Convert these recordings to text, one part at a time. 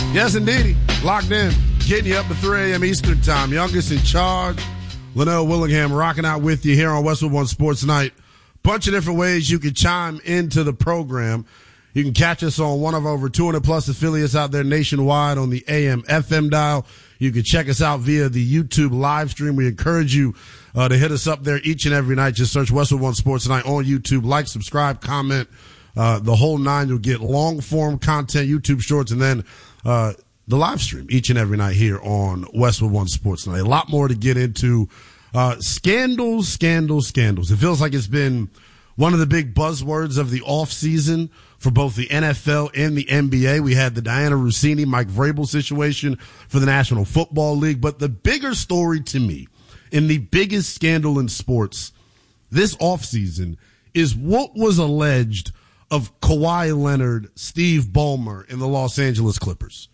Yes, indeed. Locked in. Getting you up to 3 a.m. Eastern time. Youngest in charge. Linnell Willingham rocking out with you here on Westwood One Sports Night. Bunch of different ways you can chime into the program. You can catch us on one of over 200 plus affiliates out there nationwide on the AM FM dial. You can check us out via the YouTube live stream. We encourage you to hit us up there each and every night. Just search Westwood One Sports Night on YouTube. Like, subscribe, comment, the whole nine. You'll get long form content, YouTube shorts, and then the live stream each and every night here on Westwood One Sports Night. A lot more to get into. Scandals. It feels like it's been one of the big buzzwords of the offseason for both the NFL and the NBA. We had the Diana Russini, Mike Vrabel situation for the National Football League. But the bigger story to me, and the biggest scandal in sports this offseason, is what was alleged of Kawhi Leonard, Steve Ballmer, and the Los Angeles Clippers.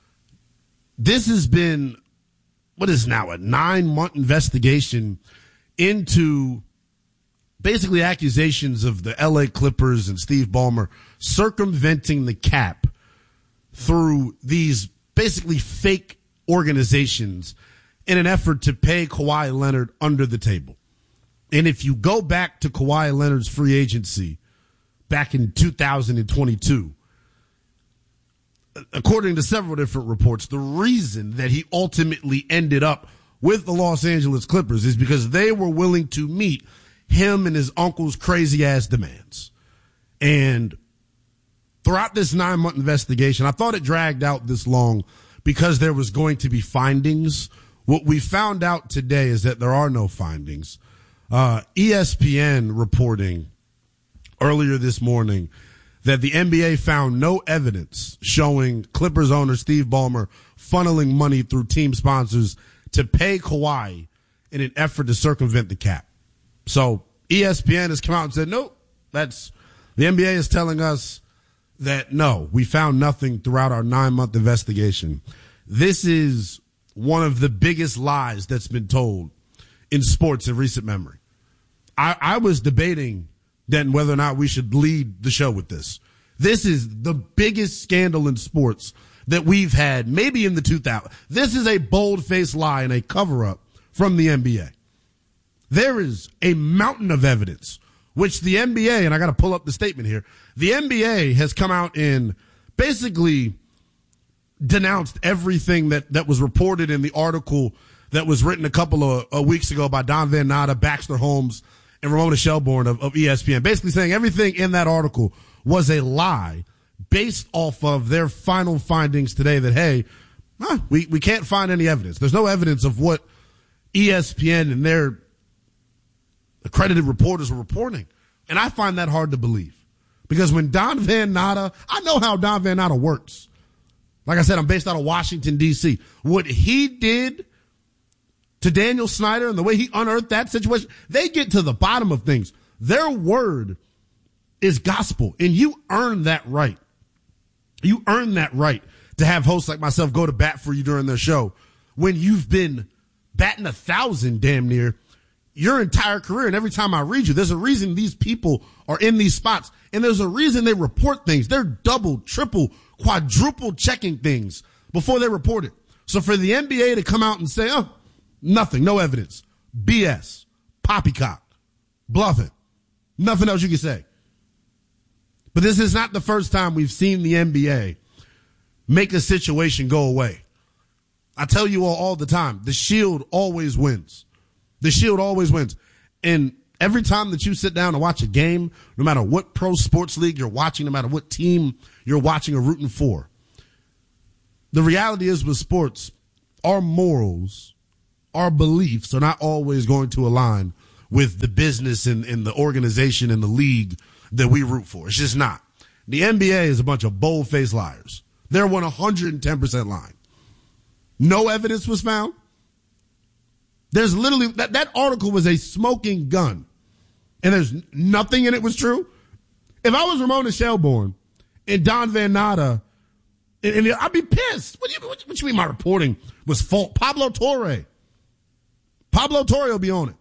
This has been, what is now, a 9-month investigation into basically accusations of the LA Clippers and Steve Ballmer circumventing the cap through these basically fake organizations in an effort to pay Kawhi Leonard under the table. And if you go back to Kawhi Leonard's free agency back in 2022, according to several different reports, the reason that he ultimately ended up with the Los Angeles Clippers is because they were willing to meet him and his uncle's crazy ass demands. And throughout this 9-month investigation, I thought it dragged out this long because there was going to be findings. What we found out today is that there are no findings. ESPN reporting earlier this morning that the NBA found no evidence showing Clippers owner Steve Ballmer funneling money through team sponsors to pay Kawhi in an effort to circumvent the cap. So ESPN has come out and said, nope, the NBA is telling us that no, we found nothing throughout our 9-month investigation. This is one of the biggest lies that's been told in sports in recent memory. I was debating then whether or not we should lead the show with this. This is the biggest scandal in sports that we've had maybe in the 2000s. This is a bold-faced lie and a cover-up from the NBA. There is a mountain of evidence, which the NBA, and I got to pull up the statement here, the NBA has come out and basically denounced everything that was reported in the article that was written a couple of weeks ago by Don Van Natta, Baxter Holmes, and Ramona Shelburne of ESPN, basically saying everything in that article was a lie based off of their final findings today that, hey, we can't find any evidence. There's no evidence of what ESPN and their accredited reporters were reporting. And I find that hard to believe. Because when Don Van Natta, I know how Don Van Natta works. Like I said, I'm based out of Washington, D.C. What he did to Daniel Snyder and the way he unearthed that situation, they get to the bottom of things. Their word is gospel, and you earn that right. You earn that right to have hosts like myself go to bat for you during their show when you've been batting 1,000 damn near your entire career. And every time I read you, there's a reason these people are in these spots, and there's a reason they report things. They're double, triple, quadruple checking things before they report it. So for the NBA to come out and say, oh, nothing, no evidence, BS, poppycock, bluffing, nothing else you can say. But this is not the first time we've seen the NBA make a situation go away. I tell you all the time, the Shield always wins. The Shield always wins. And every time that you sit down and watch a game, no matter what pro sports league you're watching, no matter what team you're watching or rooting for, the reality is with sports, our morals, our beliefs are not always going to align with the business and the organization and the league that we root for. It's just not. The NBA is a bunch of bold-faced liars. They're 110% lying. No evidence was found. There's literally, that article was a smoking gun. And there's nothing in it was true. If I was Ramona Shelburne and Don Van Natta, and I'd be pissed. What do you mean my reporting was false? Pablo Torre will be on it.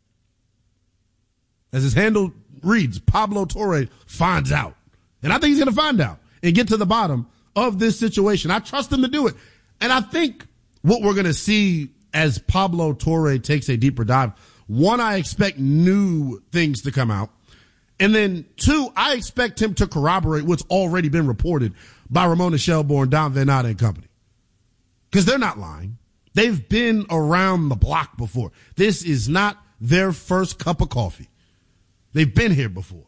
As his handle reads, Pablo Torre finds out. And I think he's going to find out and get to the bottom of this situation. I trust him to do it. And I think what we're going to see as Pablo Torre takes a deeper dive, one, I expect new things to come out. And then two, I expect him to corroborate what's already been reported by Ramona Shelburne, Don Van Natta and company. Because they're not lying. They've been around the block before. This is not their first cup of coffee. They've been here before.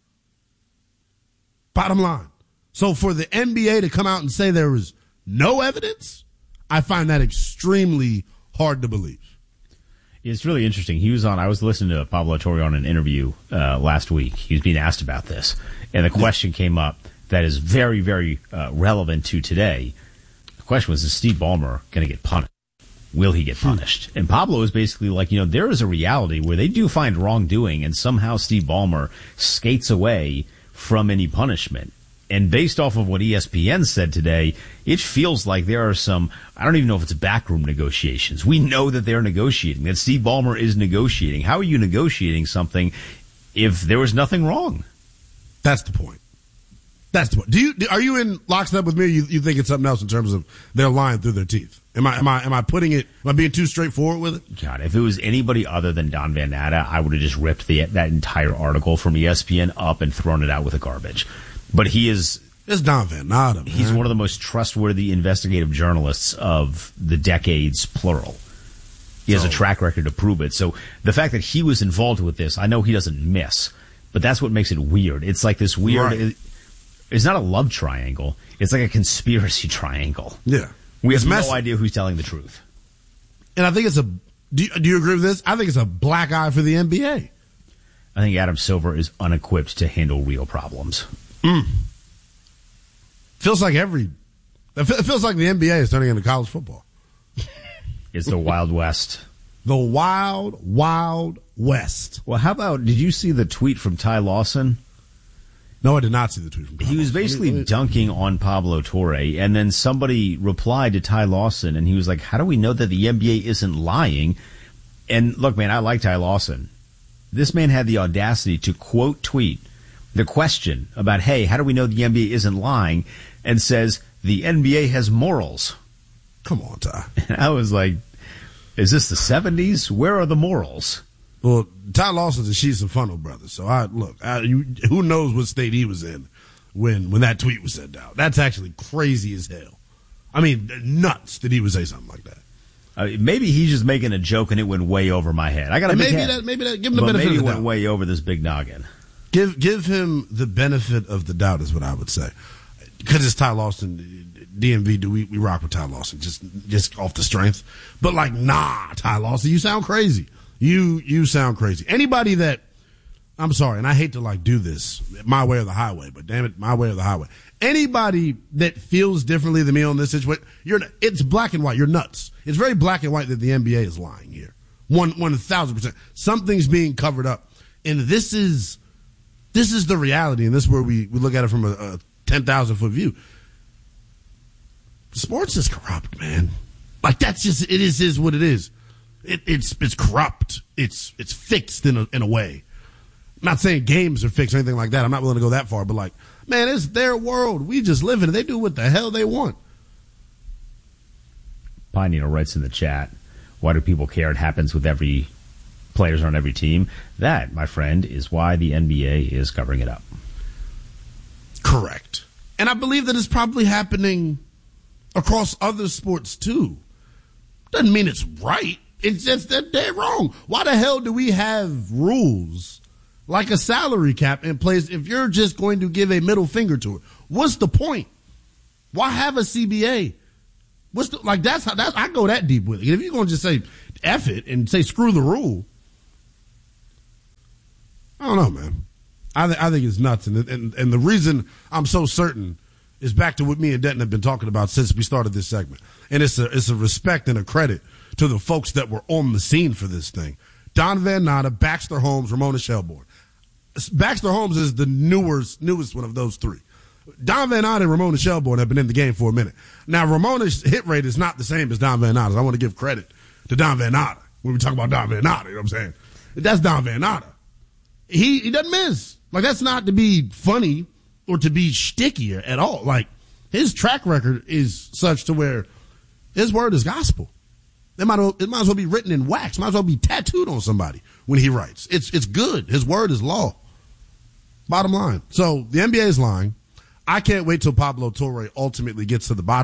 Bottom line. So for the NBA to come out and say there is no evidence, I find that extremely hard to believe. It's really interesting. I was listening to Pablo Torre on an interview last week. He was being asked about this, and the question came up that is very, very relevant to today. The question was, is Steve Ballmer going to get punished? Will he get punished? And Pablo is basically like, there is a reality where they do find wrongdoing, and somehow Steve Ballmer skates away from any punishment. And based off of what ESPN said today, it feels like there are some, I don't even know if it's backroom negotiations. We know that they're negotiating, that Steve Ballmer is negotiating. How are you negotiating something if there was nothing wrong? That's the point. That's the point. Are you in lockstep with me? Or you think it's something else in terms of they're lying through their teeth? Am I being too straightforward with it? God, if it was anybody other than Don Van Natta, I would have just ripped that entire article from ESPN up and thrown it out with the garbage. But it's Don Van Natta, man. He's one of the most trustworthy investigative journalists of the decades, plural. He has a track record to prove it. So the fact that he was involved with this, I know he doesn't miss, but that's what makes it weird. It's like this weird, right. It's not a love triangle. It's like a conspiracy triangle. Yeah. We have no idea who's telling the truth. And I think do you agree with this? I think it's a black eye for the NBA. I think Adam Silver is unequipped to handle real problems. Feels like the NBA is turning into college football. It's the Wild West. The Wild, Wild West. Well, how about, did you see the tweet from Ty Lawson? No, I did not see the tweet from Ty Lawson. He was basically dunking on Pablo Torre, and then somebody replied to Ty Lawson, and he was like, how do we know that the NBA isn't lying? And look, man, I like Ty Lawson. This man had the audacity to quote tweet the question about, hey, how do we know the NBA isn't lying? And says, the NBA has morals. Come on, Ty. And I was like, is this the 70s? Where are the morals? Well, Ty Lawson's a She's a Funnel brother. So who knows what state he was in when that tweet was sent out. That's actually crazy as hell. I mean, nuts that he would say something like that. Maybe he's just making a joke and it went way over my head. I got a big head. Give him the benefit of the doubt. Maybe it went way over this big noggin. Give him the benefit of the doubt is what I would say. Because it's Ty Lawson, DMV, we rock with Ty Lawson just off the strength. But Ty Lawson, you sound crazy. You sound crazy. Anybody that, I'm sorry, and I hate to do this my way or the highway, but damn it, my way or the highway. Anybody that feels differently than me on this situation, it's black and white. You're nuts. It's very black and white that the NBA is lying here. 1,000%. Something's being covered up. And this is the reality, and this is where we look at it from a 10,000-foot view. Sports is corrupt, man. That's just, it is what it is. It's corrupt. It's fixed in a way. I'm not saying games are fixed or anything like that. I'm not willing to go that far, but man, it's their world. We just live in it. They do what the hell they want. Pine Needle writes in the chat, why do people care? It happens with every players on every team. That, my friend, is why the NBA is covering it up. Correct. And I believe that it's probably happening across other sports too. Doesn't mean it's right. It's just that they're wrong. Why the hell do we have rules like a salary cap in place if you're just going to give a middle finger to it? What's the point? Why have a CBA? I go that deep with it. If you're going to just say F it and say screw the rule, I don't know, man. I think it's nuts. And the reason I'm so certain is back to what me and Denton have been talking about since we started this segment. And it's a respect and a credit to the folks that were on the scene for this thing. Don Van Natta, Baxter Holmes, Ramona Shelburne. Baxter Holmes is the newest one of those three. Don Van Natta and Ramona Shelburne have been in the game for a minute. Now, Ramona's hit rate is not the same as Don Van Natta's. I want to give credit to Don Van Natta when we talk about Don Van Natta. You know what I'm saying? That's Don Van Natta. He doesn't miss. That's not to be funny or to be shtickier at all. his track record is such to where his word is gospel. It might as well be written in wax. Might as well be tattooed on somebody when he writes. It's good. His word is law. Bottom line. So the NBA is lying. I can't wait till Pablo Torre ultimately gets to the bottom